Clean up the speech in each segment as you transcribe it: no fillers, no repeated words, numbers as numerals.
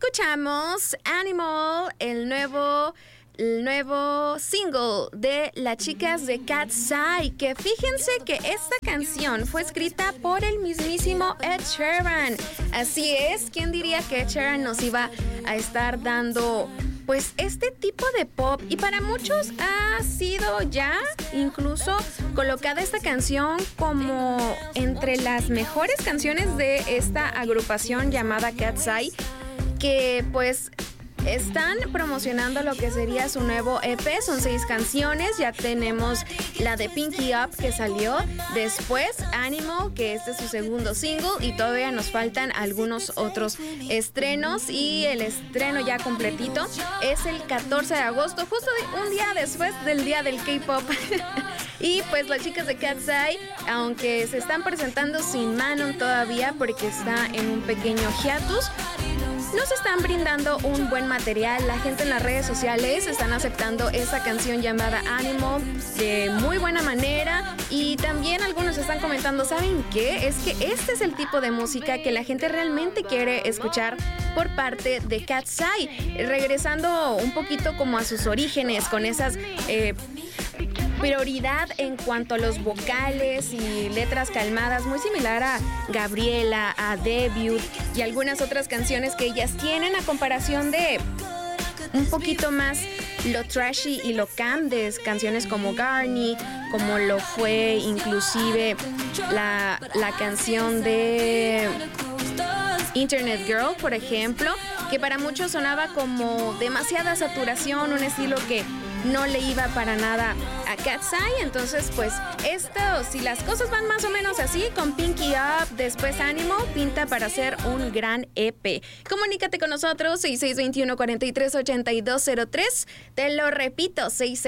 Escuchamos Animal, el nuevo single de las chicas de Cat's Eye, que fíjense que esta canción fue escrita por el mismísimo Ed Sheeran. Así es, ¿quién diría que Ed Sheeran nos iba a estar dando pues este tipo de pop? Y para muchos ha sido ya incluso colocada esta canción como entre las mejores canciones de esta agrupación llamada Cat's Eye, que pues están promocionando lo que sería su nuevo EP. Son 6 canciones. Ya tenemos la de Pinky Up que salió. Después Animal, que este es su segundo single. Y todavía nos faltan algunos otros estrenos. Y el estreno ya completito es el 14 de agosto, justo un día después del día del K-pop. Y pues las chicas de Cat's Eye, aunque se están presentando sin Manon todavía porque está en un pequeño hiatus, nos están brindando un buen material. La gente en las redes sociales están aceptando esta canción llamada Animal de muy buena manera. Y también algunos están comentando, ¿saben qué? Es que este es el tipo de música que la gente realmente quiere escuchar por parte de Cat's Eye. Regresando un poquito como a sus orígenes, con esas prioridad en cuanto a los vocales y letras calmadas, muy similar a Gabriela, a Debut y algunas otras canciones que ellas tienen, a comparación de un poquito más lo trashy y lo camp de canciones como Garni, como lo fue inclusive la canción de Internet Girl, por ejemplo, que para muchos sonaba como demasiada saturación, un estilo que no le iba para nada a Cat's Eye. Entonces pues esto, si las cosas van más o menos así, con Pinky Up, después Animal, pinta para hacer un gran EP. Comunícate con nosotros 6621-438203. Te lo repito,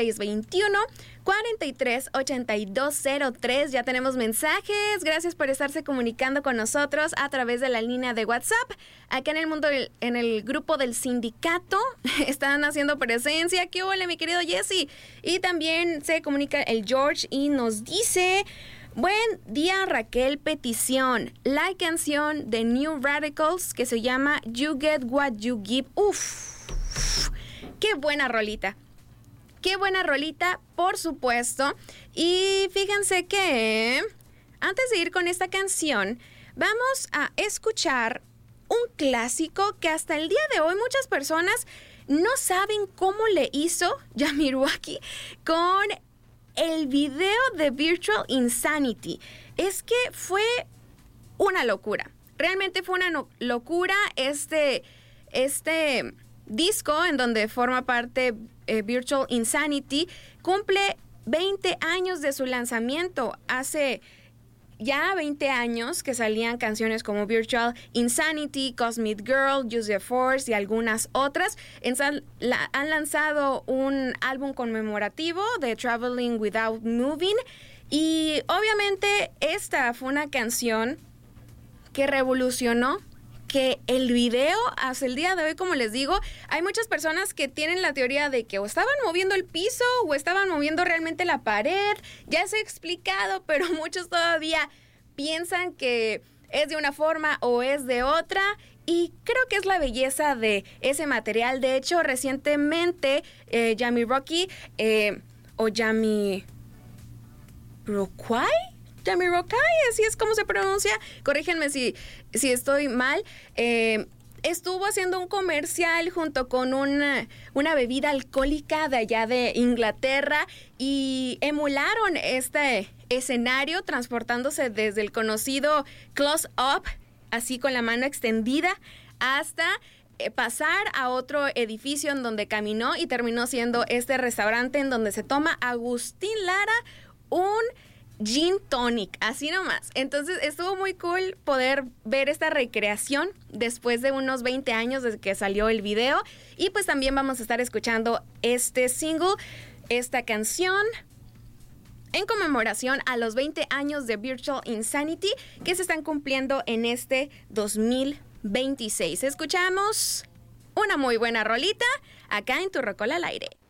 6621-438203. Ya tenemos mensajes. Gracias por estarse comunicando con nosotros a través de la línea de WhatsApp. Acá en el mundo, en el grupo del sindicato, están haciendo presencia. ¿Qué hola, mi querido Jesse? Y también se comunica el George y nos dice: buen día, Raquel, petición, la canción de New Radicals que se llama You Get What You Give. Uf, qué buena rolita. Qué buena rolita, por supuesto. Y fíjense que antes de ir con esta canción, vamos a escuchar un clásico que hasta el día de hoy muchas personas no saben cómo le hizo Jamiroquai con el video de Virtual Insanity. Es que fue una locura. Realmente fue una locura este disco en donde forma parte Virtual Insanity. Cumple 20 años de su lanzamiento. Hace ya 20 años que salían canciones como Virtual Insanity, Cosmic Girl, Use the Force y algunas otras. Han lanzado un álbum conmemorativo de Traveling Without Moving. Y obviamente esta fue una canción que revolucionó, que el video hasta el día de hoy, como les digo, hay muchas personas que tienen la teoría de que o estaban moviendo el piso o estaban moviendo realmente la pared. Ya se ha explicado, pero muchos todavía piensan que es de una forma o es de otra. Y creo que es la belleza de ese material. De hecho, recientemente Jamiroquai o Jamiroquai, así es como se pronuncia, corrígenme si estoy mal, estuvo haciendo un comercial junto con una bebida alcohólica de allá de Inglaterra y emularon este escenario transportándose desde el conocido Close Up, así con la mano extendida, hasta pasar a otro edificio en donde caminó y terminó siendo este restaurante en donde se toma Agustín Lara un gin tonic, así nomás. Entonces estuvo muy cool poder ver esta recreación después de unos 20 años desde que salió el video. Y pues también vamos a estar escuchando este single, esta canción, en conmemoración a los 20 años de Virtual Insanity que se están cumpliendo en este 2026. Escuchamos una muy buena rolita acá en Tu Rocola al Aire.